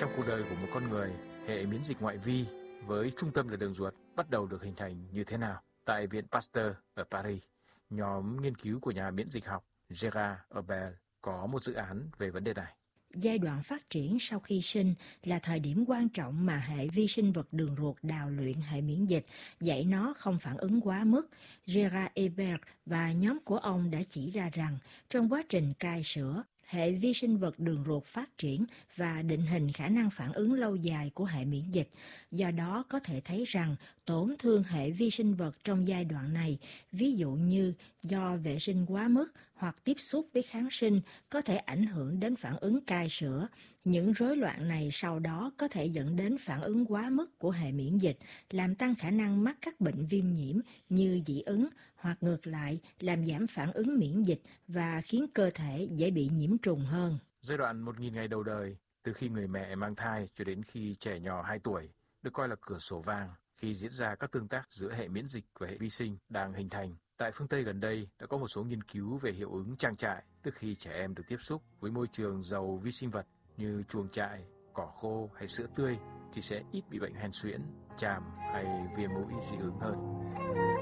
Trong cuộc đời của một con người, hệ miễn dịch ngoại vi với trung tâm là đường ruột bắt đầu được hình thành như thế nào? Tại Viện Pasteur ở Paris, nhóm nghiên cứu của nhà miễn dịch học Gerard Herbert có một dự án về vấn đề này. Giai đoạn phát triển sau khi sinh là thời điểm quan trọng mà hệ vi sinh vật đường ruột đào luyện hệ miễn dịch, dạy nó không phản ứng quá mức. Gerard Herbert và nhóm của ông đã chỉ ra rằng trong quá trình cai sữa, hệ vi sinh vật đường ruột phát triển và định hình khả năng phản ứng lâu dài của hệ miễn dịch. Do đó có thể thấy rằng tổn thương hệ vi sinh vật trong giai đoạn này, ví dụ như do vệ sinh quá mức hoặc tiếp xúc với kháng sinh, có thể ảnh hưởng đến phản ứng cai sữa. Những rối loạn này sau đó có thể dẫn đến phản ứng quá mức của hệ miễn dịch, làm tăng khả năng mắc các bệnh viêm nhiễm như dị ứng, hoặc ngược lại làm giảm phản ứng miễn dịch và khiến cơ thể dễ bị nhiễm trùng hơn. Giai đoạn 1.000 ngày đầu đời, từ khi người mẹ mang thai cho đến khi trẻ nhỏ 2 tuổi, được coi là cửa sổ vàng khi diễn ra các tương tác giữa hệ miễn dịch và hệ vi sinh đang hình thành. Tại phương Tây gần đây đã có một số nghiên cứu về hiệu ứng trang trại tức khi trẻ em được tiếp xúc với môi trường giàu vi sinh vật như chuồng trại, cỏ khô hay sữa tươi thì sẽ ít bị bệnh hen suyễn, chàm hay viêm mũi dị ứng hơn.